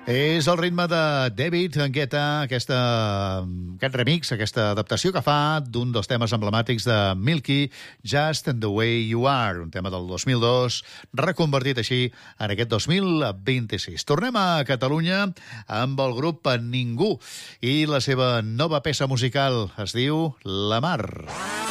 És el ritme de David Guetta, aquest remix, aquesta adaptació que fa d'un dels temes emblemàtics de Milky, Just the Way You Are, un tema del 2002, reconvertit així en aquest 2026. Tornem a Catalunya amb el grup Ningú i la seva nova peça musical es diu La Mar.